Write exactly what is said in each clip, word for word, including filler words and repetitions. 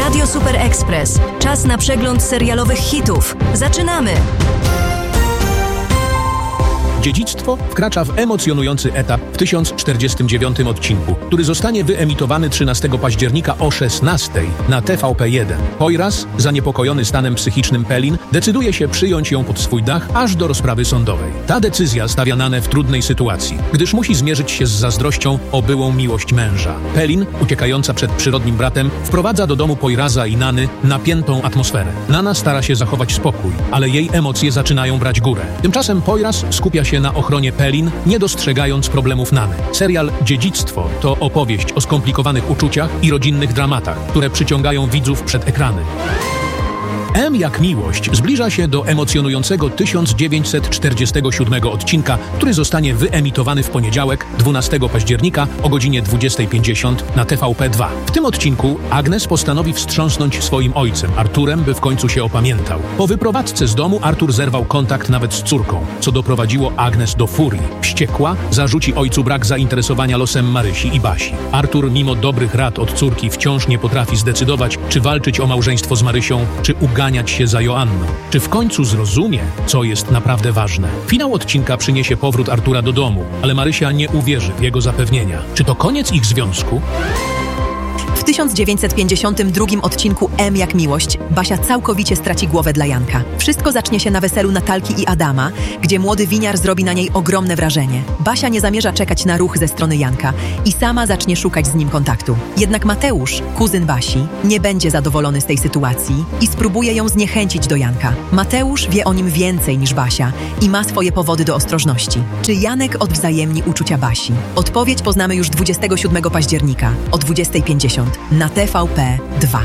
Radio Super Express. Czas na przegląd serialowych hitów. Zaczynamy! Dziedzictwo wkracza w emocjonujący etap w tysiąc czterdziestym dziewiątym odcinku, który zostanie wyemitowany trzynastego października o szesnastej na T V P jeden. Poyraz, zaniepokojony stanem psychicznym Pelin, decyduje się przyjąć ją pod swój dach aż do rozprawy sądowej. Ta decyzja stawia Nanę w trudnej sytuacji, gdyż musi zmierzyć się z zazdrością o byłą miłość męża. Pelin, uciekająca przed przyrodnim bratem, wprowadza do domu Poyraza i Nany napiętą atmosferę. Nana stara się zachować spokój, ale jej emocje zaczynają brać górę. Tymczasem Poyraz skupia się na ochronie Pelin, nie dostrzegając problemów Nany. Serial Dziedzictwo to opowieść o skomplikowanych uczuciach i rodzinnych dramatach, które przyciągają widzów przed ekrany. M jak miłość zbliża się do emocjonującego tysiąc dziewięćset czterdziestego siódmego odcinka, który zostanie wyemitowany w poniedziałek, dwunastego października o godzinie dwudziestej pięćdziesiąt na T V P dwa. W tym odcinku Agnes postanowi wstrząsnąć swoim ojcem, Arturem, by w końcu się opamiętał. Po wyprowadzce z domu Artur zerwał kontakt nawet z córką, co doprowadziło Agnes do furii. Wściekła zarzuci ojcu brak zainteresowania losem Marysi i Basi. Artur, mimo dobrych rad od córki, wciąż nie potrafi zdecydować, czy walczyć o małżeństwo z Marysią, czy uganiać się za Joanną. Czy w końcu zrozumie, co jest naprawdę ważne? Finał odcinka przyniesie powrót Artura do domu, ale Marysia nie uwierzy w jego zapewnienia. Czy to koniec ich związku? W tysiąc dziewięćset pięćdziesiątym drugim odcinku M jak miłość Basia całkowicie straci głowę dla Janka. Wszystko zacznie się na weselu Natalki i Adama, gdzie młody winiar zrobi na niej ogromne wrażenie. Basia nie zamierza czekać na ruch ze strony Janka i sama zacznie szukać z nim kontaktu. Jednak Mateusz, kuzyn Basi, nie będzie zadowolony z tej sytuacji i spróbuje ją zniechęcić do Janka. Mateusz wie o nim więcej niż Basia i ma swoje powody do ostrożności. Czy Janek odwzajemni uczucia Basi? Odpowiedź poznamy już dwudziestego siódmego października o dwudziestej pięćdziesiąt na T V P dwa.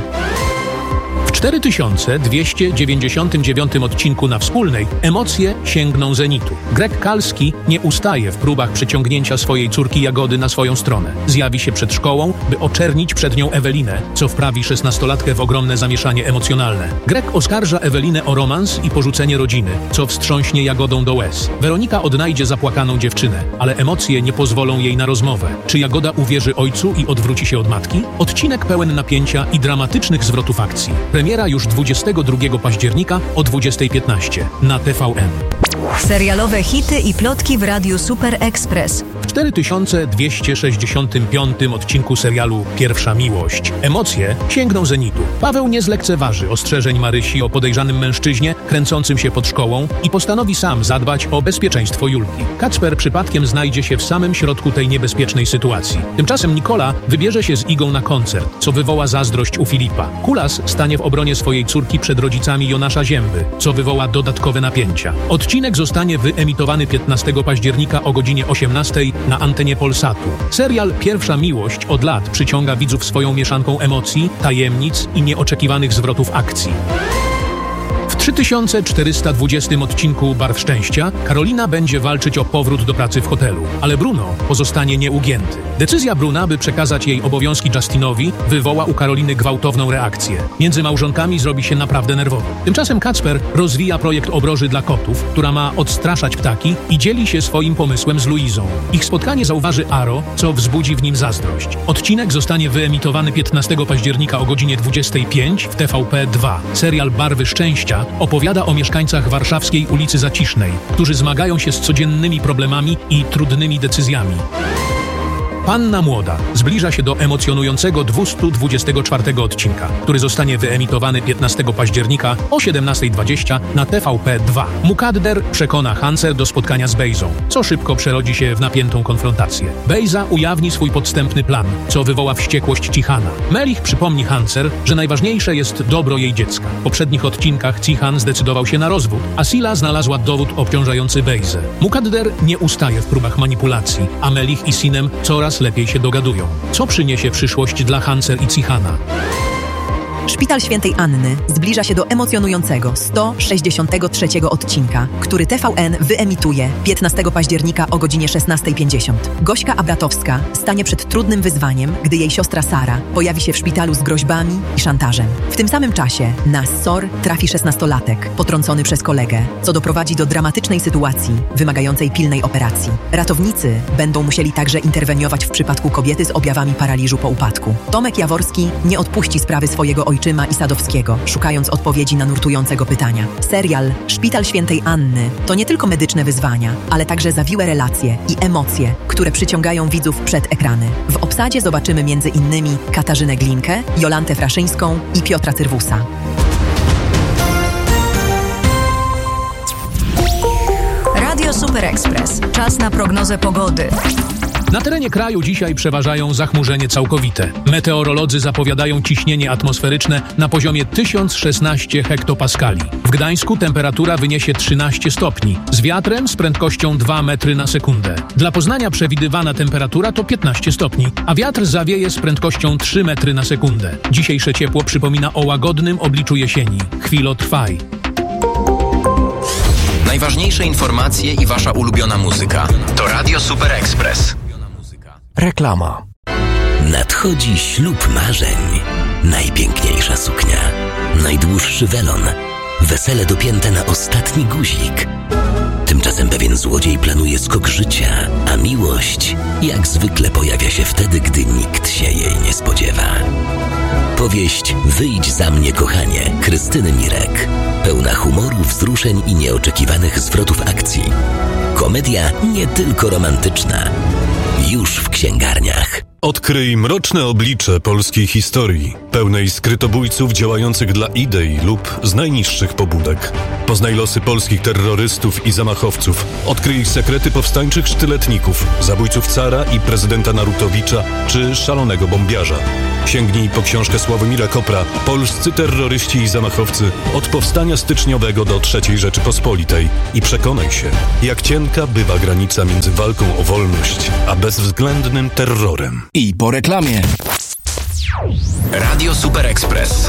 W cztery tysiące dwieście dziewięćdziesiątym dziewiątym odcinku na Wspólnej emocje sięgną zenitu. Greg Kalski nie ustaje w próbach przyciągnięcia swojej córki Jagody na swoją stronę. Zjawi się przed szkołą, by oczernić przed nią Ewelinę, co wprawi szesnastolatkę w ogromne zamieszanie emocjonalne. Greg oskarża Ewelinę o romans i porzucenie rodziny, co wstrząśnie Jagodą do łez. Weronika odnajdzie zapłakaną dziewczynę, ale emocje nie pozwolą jej na rozmowę. Czy Jagoda uwierzy ojcu i odwróci się od matki? Odcinek pełen napięcia i dramatycznych zwrotów akcji. Premiera już dwudziestego drugiego października o dwudziestej piętnaście na T V N. Serialowe hity i plotki w Radiu Super Express. W cztery tysiące dwieście sześćdziesiątym piątym odcinku serialu Pierwsza miłość emocje sięgną zenitu. Paweł nie zlekceważy ostrzeżeń Marysi o podejrzanym mężczyźnie kręcącym się pod szkołą i postanowi sam zadbać o bezpieczeństwo Julki. Kacper przypadkiem znajdzie się w samym środku tej niebezpiecznej sytuacji. Tymczasem Nikola wybierze się z Igą na koncert, co wywoła zazdrość u Filipa. Kulas stanie w obronie swojej córki przed rodzicami Jonasza Zięby, co wywoła dodatkowe napięcia. Odcinek zostanie wyemitowany piętnastego października o godzinie osiemnastej na antenie Polsatu. Serial Pierwsza miłość od lat przyciąga widzów swoją mieszanką emocji, tajemnic i nieoczekiwanych zwrotów akcji. W trzy tysiące czterysta dwudziestym odcinku Barw Szczęścia Karolina będzie walczyć o powrót do pracy w hotelu, ale Bruno pozostanie nieugięty. Decyzja Bruna, by przekazać jej obowiązki Justinowi, wywoła u Karoliny gwałtowną reakcję. Między małżonkami zrobi się naprawdę nerwowo. Tymczasem Kacper rozwija projekt obroży dla kotów, która ma odstraszać ptaki i dzieli się swoim pomysłem z Luizą. Ich spotkanie zauważy Aro, co wzbudzi w nim zazdrość. Odcinek zostanie wyemitowany piętnastego października o godzinie dwudziestej piątej w T V P dwa. Serial Barwy Szczęścia opowiada o mieszkańcach warszawskiej ulicy Zacisznej, którzy zmagają się z codziennymi problemami i trudnymi decyzjami. Panna Młoda zbliża się do emocjonującego dwieście dwudziestego czwartego odcinka, który zostanie wyemitowany piętnastego października o siedemnastej dwadzieścia na T V P dwa. Mukadder przekona Hanser do spotkania z Bejzą, co szybko przerodzi się w napiętą konfrontację. Bejza ujawni swój podstępny plan, co wywoła wściekłość Cichana. Melich przypomni Hanser, że najważniejsze jest dobro jej dziecka. W poprzednich odcinkach Cichan zdecydował się na rozwód, a Sila znalazła dowód obciążający Bejzę. Mukadder nie ustaje w próbach manipulacji, a Melich i Sinem coraz lepiej się dogadują. Co przyniesie przyszłość dla Hanser i Cichana? Szpital Świętej Anny zbliża się do emocjonującego sto sześćdziesiątego trzeciego odcinka, który T V N wyemituje piętnastego października o godzinie szesnastej pięćdziesiąt. Gośka Abratowska stanie przed trudnym wyzwaniem, gdy jej siostra Sara pojawi się w szpitalu z groźbami i szantażem. W tym samym czasie na S O R trafi szesnastolatek, potrącony przez kolegę, co doprowadzi do dramatycznej sytuacji wymagającej pilnej operacji. Ratownicy będą musieli także interweniować w przypadku kobiety z objawami paraliżu po upadku. Tomek Jaworski nie odpuści sprawy swojego ojczyma Kończyma i Sadowskiego, szukając odpowiedzi na nurtującego pytania. Serial Szpital Świętej Anny to nie tylko medyczne wyzwania, ale także zawiłe relacje i emocje, które przyciągają widzów przed ekrany. W obsadzie zobaczymy między innymi Katarzynę Glinkę, Jolantę Fraszyńską i Piotra Cyrwusa. Radio Super Express. Czas na prognozę pogody. Na terenie kraju dzisiaj przeważają zachmurzenie całkowite. Meteorolodzy zapowiadają ciśnienie atmosferyczne na poziomie tysiąc szesnaście hektopaskali. W Gdańsku temperatura wyniesie trzynaście stopni, z wiatrem z prędkością dwa metry na sekundę. Dla Poznania przewidywana temperatura to piętnaście stopni, a wiatr zawieje z prędkością trzy metry na sekundę. Dzisiejsze ciepło przypomina o łagodnym obliczu jesieni. Chwilo trwaj. Najważniejsze informacje i wasza ulubiona muzyka to Radio Super Express. Reklama. Nadchodzi ślub marzeń. Najpiękniejsza suknia, najdłuższy welon, wesele dopięte na ostatni guzik. Tymczasem pewien złodziej planuje skok życia, a miłość jak zwykle pojawia się wtedy, gdy nikt się jej nie spodziewa. Powieść Wyjdź za mnie, kochanie, Krystyny Mirek. Pełna humoru, wzruszeń i nieoczekiwanych zwrotów akcji. Komedia nie tylko romantyczna. Już w księgarniach. Odkryj mroczne oblicze polskiej historii, pełnej skrytobójców działających dla idei lub z najniższych pobudek. Poznaj losy polskich terrorystów i zamachowców. Odkryj ich sekrety powstańczych sztyletników, zabójców cara i prezydenta Narutowicza czy szalonego bombiarza. Sięgnij po książkę Sławomira Kopra Polscy terroryści i zamachowcy od powstania styczniowego do trzeciej Rzeczypospolitej i przekonaj się, jak cienka bywa granica między walką o wolność a bezwzględnym terrorem. I po reklamie. Radio Super Express.